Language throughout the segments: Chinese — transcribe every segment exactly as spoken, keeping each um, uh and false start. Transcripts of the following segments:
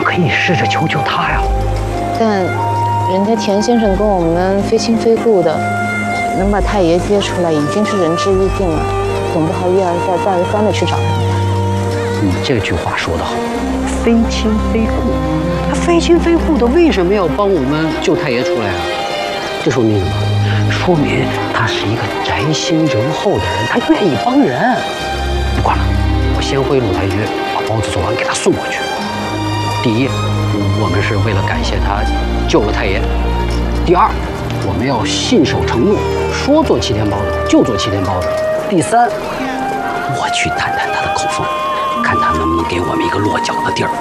可以试着求求他呀。 但人家田先生跟我们非亲非故的，能把太爷接出来，已经是仁至义尽了，总不好一而再、再而三的去找他们吧？ 你这句话说得好，非亲非故，他非亲非故的，为什么要帮我们救太爷出来啊？这说明什么？说明他是一个宅心仁厚的人，他愿意帮人。不管了，我先回鲁台局把包子做完，给他送过去。第一，我们是为了感谢他救了太爷；第二，我们要信守承诺，说做七天包子就做七天包子；第三，我去探探他的口风，看他能不能给我们一个落脚的地儿。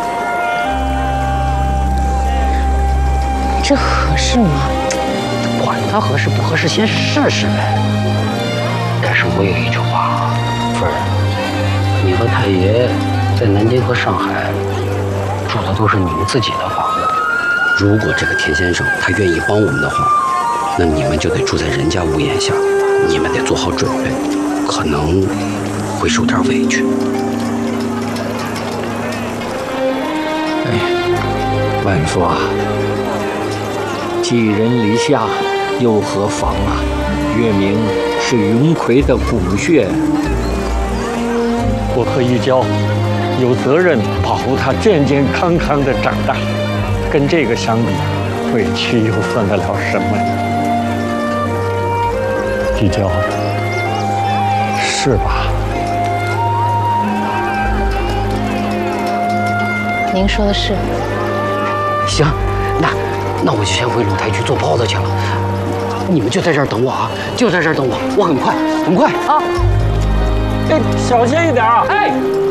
这合适吗？ 管他合适不合适，先试试呗。但是我有一句话，芬儿，你和太爷在南京和上海住的都是你们自己的房子。如果这个田先生他愿意帮我们的话，那你们就得住在人家屋檐下，你们得做好准备，可能会受点委屈。 哎，万说啊，寄人篱下又何妨啊？月明是云魁的骨血， 我和一娇有责任保护他健健康康的长大，跟这个相比，委屈又算得了什么呢？一娇，是吧？ 您说的是。 行，那那我就先回鲁台局做包子去了。你们就在这儿等我啊，就在这儿等我，我很快，很快啊。 哎，小心一点啊！哎。